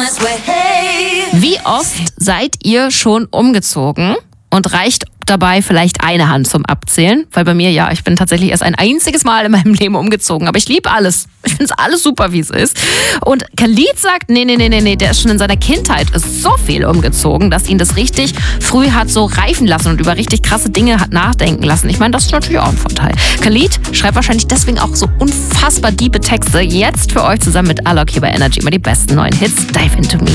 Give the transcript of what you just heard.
Wie oft seid ihr schon umgezogen und reicht dabei vielleicht eine Hand zum Abzählen? Weil bei mir, ja, ich bin tatsächlich erst ein einziges Mal in meinem Leben umgezogen. Aber ich liebe alles. Ich finde es alles super, wie es ist. Und Khalid sagt, nee, der ist schon in seiner Kindheit so viel umgezogen, dass ihn das richtig früh hat so reifen lassen und über richtig krasse Dinge hat nachdenken lassen. Ich meine, das ist natürlich auch ein Vorteil. Khalid schreibt wahrscheinlich deswegen auch so unfassbar diepe Texte. Jetzt für euch zusammen mit Alok hier bei Energy immer die besten neuen Hits. Dive into me.